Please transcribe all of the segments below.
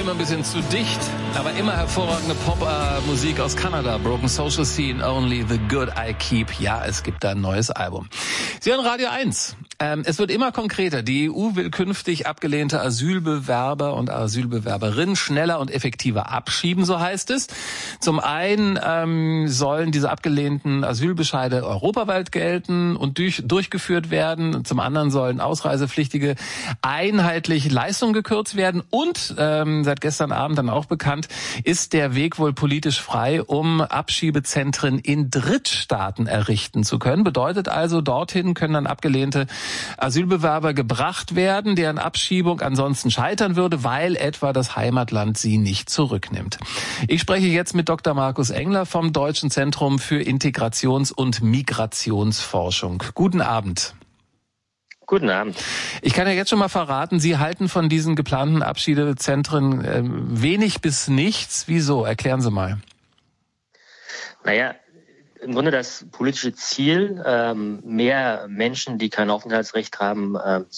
immer ein bisschen zu dicht, aber immer hervorragende Pop-Musik aus Kanada. Broken Social Scene, Only the Good I Keep. Ja, es gibt da ein neues Album. Sie hören Radio 1. Es wird immer konkreter. Die EU will künftig abgelehnte Asylbewerber und Asylbewerberinnen schneller und effektiver abschieben, so heißt es. Zum einen sollen diese abgelehnten Asylbescheide europaweit gelten und durchgeführt werden. Zum anderen sollen Ausreisepflichtige einheitlich Leistungen gekürzt werden. Und seit gestern Abend dann auch bekannt, ist der Weg wohl politisch frei, um Abschiebezentren in Drittstaaten errichten zu können. Bedeutet also, dorthin können dann abgelehnte Asylbewerber gebracht werden, deren Abschiebung ansonsten scheitern würde, weil etwa das Heimatland sie nicht zurücknimmt. Ich spreche jetzt mit Dr. Markus Engler vom Deutschen Zentrum für Integrations- und Migrationsforschung. Guten Abend. Guten Abend. Ich kann ja jetzt schon mal verraten, Sie halten von diesen geplanten Abschiebezentren wenig bis nichts. Wieso? Erklären Sie mal. Naja, im Grunde das politische Ziel, mehr Menschen, die kein Aufenthaltsrecht haben,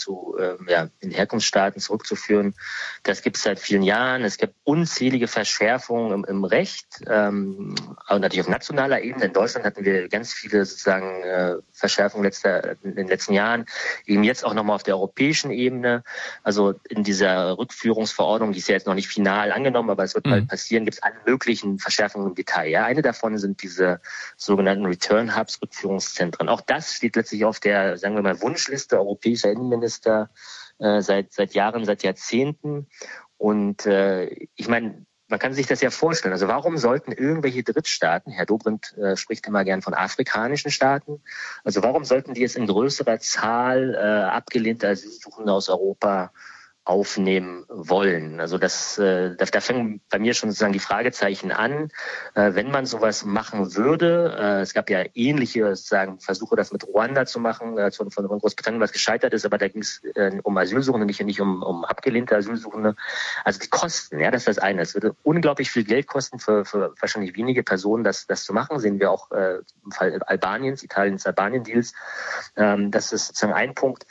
in Herkunftsstaaten zurückzuführen, das gibt es seit vielen Jahren. Es gibt unzählige Verschärfungen im Recht, aber natürlich auf nationaler Ebene. In Deutschland hatten wir ganz viele sozusagen Verschärfungen in den letzten Jahren, eben jetzt auch nochmal auf der europäischen Ebene. Also in dieser Rückführungsverordnung, die ist ja jetzt noch nicht final angenommen, aber es wird bald passieren, gibt es alle möglichen Verschärfungen im Detail. Ja, eine davon sind diese sogenannten Return Hubs, Rückführungszentren. Auch das steht letztlich auf der, sagen wir mal, Wunschliste europäischer Innenminister seit Jahren, seit Jahrzehnten. Und ich meine, man kann sich das ja vorstellen. Also warum sollten irgendwelche Drittstaaten, Herr Dobrindt spricht immer gern von afrikanischen Staaten, also warum sollten die jetzt in größerer Zahl abgelehnte Asylsuchende aus Europa aufnehmen wollen? Also da fangen bei mir schon sozusagen die Fragezeichen an. Wenn man sowas machen würde, es gab ja ähnliche sozusagen Versuche, das mit Ruanda zu machen, von Großbritannien, was gescheitert ist, aber da ging es um Asylsuchende, nicht um abgelehnte Asylsuchende. Also die Kosten, ja, das ist das eine. Es würde unglaublich viel Geld kosten für wahrscheinlich wenige Personen, das zu machen. Sehen wir auch im Fall Italiens Albanien-Deals. Das ist sozusagen ein Punkt.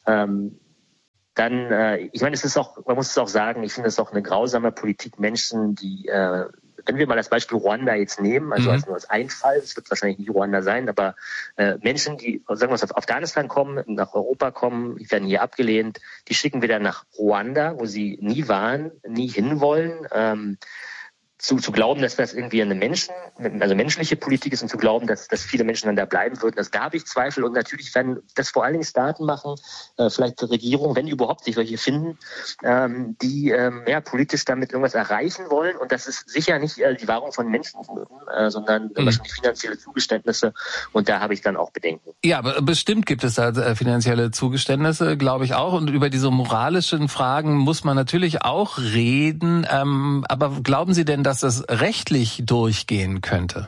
Dann, ich meine, man muss es auch sagen, ich finde es auch eine grausame Politik, Menschen, die, wenn wir mal das Beispiel Ruanda jetzt nehmen, also nur als Einfall, es wird wahrscheinlich nicht Ruanda sein, aber Menschen, die, sagen wir mal, aus Afghanistan kommen, nach Europa kommen, die werden hier abgelehnt, die schicken wir dann nach Ruanda, wo sie nie waren, nie hinwollen. Zu glauben, dass das irgendwie eine menschliche Politik ist und zu glauben, dass viele Menschen dann da bleiben würden, da habe ich Zweifel. Und natürlich werden das vor allen Dingen Staaten machen, vielleicht Regierungen, wenn die überhaupt sich solche finden, die politisch damit irgendwas erreichen wollen. Und das ist sicher nicht die Wahrung von Menschenwürden, sondern wahrscheinlich finanzielle Zugeständnisse. Und da habe ich dann auch Bedenken. Ja, aber bestimmt gibt es da finanzielle Zugeständnisse, glaube ich auch. Und über diese moralischen Fragen muss man natürlich auch reden. Aber glauben Sie denn, dass das rechtlich durchgehen könnte?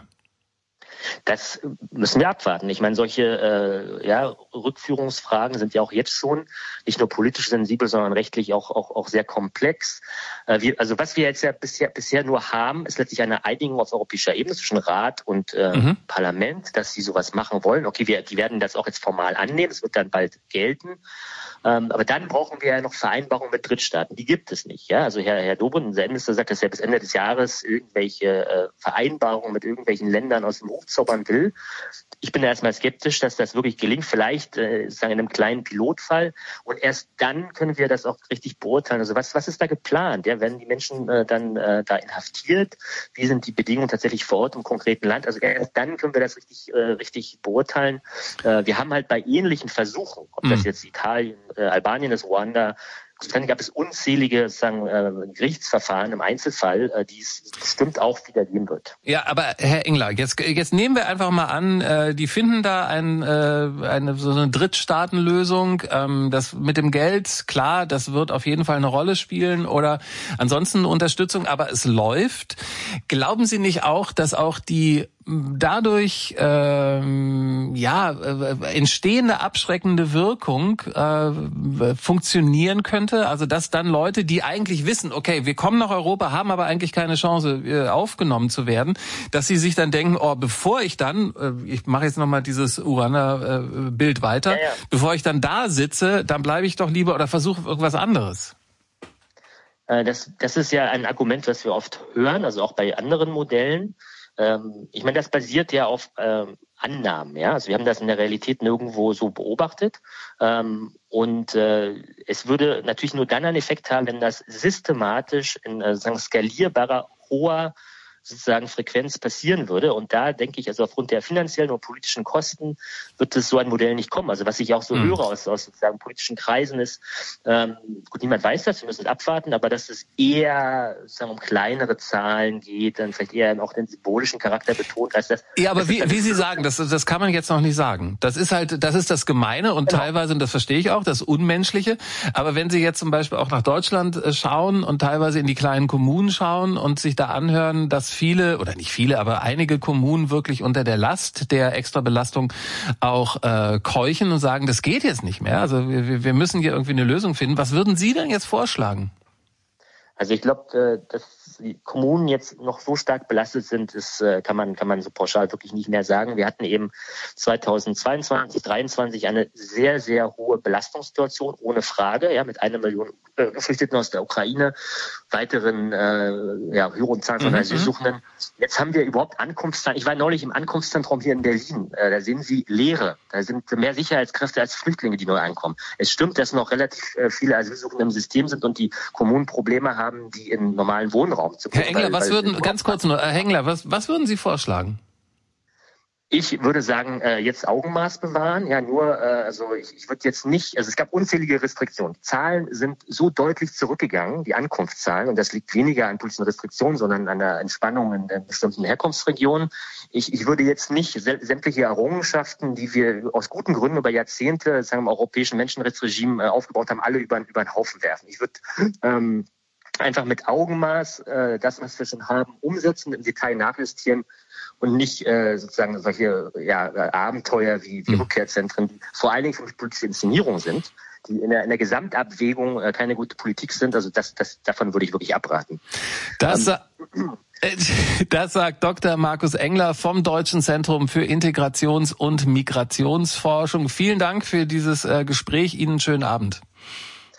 Das müssen wir abwarten. Ich meine, solche Rückführungsfragen sind ja auch jetzt schon nicht nur politisch sensibel, sondern rechtlich auch sehr komplex. Was wir jetzt ja bisher nur haben, ist letztlich eine Einigung auf europäischer Ebene zwischen Rat und Parlament, dass sie sowas machen wollen. Okay, die werden das auch jetzt formal annehmen, es wird dann bald gelten. Aber dann brauchen wir ja noch Vereinbarungen mit Drittstaaten. Die gibt es nicht. Ja? Also Herr Dobrindt, unser Innenminister, sagt, dass er bis Ende des Jahres irgendwelche Vereinbarungen mit irgendwelchen Ländern aus dem Hof zaubern will. Ich bin da erstmal skeptisch, dass das wirklich gelingt. Vielleicht in einem kleinen Pilotfall. Und erst dann können wir das auch richtig beurteilen. Also was ist da geplant? Ja? Werden die Menschen dann da inhaftiert? Wie sind die Bedingungen tatsächlich vor Ort im konkreten Land? Also erst dann können wir das richtig beurteilen. Wir haben halt bei ähnlichen Versuchen, ob das jetzt Italien, Albanien ist, Ruanda, dann gab es unzählige Gerichtsverfahren im Einzelfall, die es bestimmt auch wieder geben wird. Ja, aber Herr Engler, jetzt nehmen wir einfach mal an, die finden da so eine Drittstaatenlösung. Das mit dem Geld, klar, das wird auf jeden Fall eine Rolle spielen oder ansonsten Unterstützung, aber es läuft. Glauben Sie nicht auch, dass auch die dadurch entstehende abschreckende Wirkung funktionieren könnte, also dass dann Leute, die eigentlich wissen, okay, wir kommen nach Europa, haben aber eigentlich keine Chance aufgenommen zu werden, dass sie sich dann denken, bevor ich dann, ich mache jetzt nochmal dieses Uganda-Bild weiter, bevor ich dann da sitze, dann bleibe ich doch lieber oder versuche irgendwas anderes. Das ist ja ein Argument, was wir oft hören, also auch bei anderen Modellen. Ich meine, das basiert ja auf Annahmen. Ja? Also wir haben das in der Realität nirgendwo so beobachtet. Es würde natürlich nur dann einen Effekt haben, wenn das systematisch in skalierbarer, hoher sozusagen Frequenz passieren würde. Und da denke ich, also aufgrund der finanziellen und politischen Kosten wird es so ein Modell nicht kommen. Also was ich auch so höre aus sozusagen politischen Kreisen ist, gut, niemand weiß das, wir müssen es abwarten, aber dass es eher sozusagen um kleinere Zahlen geht, dann vielleicht eher auch den symbolischen Charakter betont. Als das, ja, aber wie Sie sagen, das kann man jetzt noch nicht sagen. Das ist das Gemeine und teilweise, und das verstehe ich auch, das Unmenschliche. Aber wenn Sie jetzt zum Beispiel auch nach Deutschland schauen und teilweise in die kleinen Kommunen schauen und sich da anhören, dass viele, oder nicht viele, aber einige Kommunen wirklich unter der Last der Extrabelastung auch keuchen und sagen, das geht jetzt nicht mehr. Also wir müssen hier irgendwie eine Lösung finden. Was würden Sie denn jetzt vorschlagen? Also ich glaube, dass die Kommunen jetzt noch so stark belastet sind, kann man so pauschal wirklich nicht mehr sagen. Wir hatten eben 2022, 2023 eine sehr, sehr hohe Belastungssituation, ohne Frage, ja, mit 1 Million Geflüchteten aus der Ukraine, weiteren höheren Zahlen von Asylsuchenden. Jetzt haben wir überhaupt Ankunftszahlen. Ich war neulich im Ankunftszentrum hier in Berlin. Da sehen Sie Leere. Da sind mehr Sicherheitskräfte als Flüchtlinge, die neu ankommen. Es stimmt, dass noch relativ viele Asylsuchende im System sind und die Kommunen Probleme haben, die in normalen Wohnraum zu kommen. Herr Engler, ganz kurz nur, Herr Engler, was würden Sie vorschlagen? Ich würde sagen, jetzt Augenmaß bewahren. Ja, nur, ich würde jetzt nicht, also es gab unzählige Restriktionen. Die Zahlen sind so deutlich zurückgegangen, die Ankunftszahlen, und das liegt weniger an politischen Restriktionen, sondern an der Entspannung in bestimmten Herkunftsregionen. Ich würde jetzt nicht sämtliche Errungenschaften, die wir aus guten Gründen über Jahrzehnte, sagen wir, im europäischen Menschenrechtsregime aufgebaut haben, alle über einen Haufen werfen. Ich würde einfach mit Augenmaß das, was wir schon haben, umsetzen, im Detail nachjustieren und nicht sozusagen solche Abenteuer wie Rückkehrzentren, die vor allen Dingen für politische Inszenierung sind, die in der Gesamtabwägung keine gute Politik sind. Also davon würde ich wirklich abraten. Das sagt Dr. Markus Engler vom Deutschen Zentrum für Integrations- und Migrationsforschung. Vielen Dank für dieses Gespräch. Ihnen einen schönen Abend.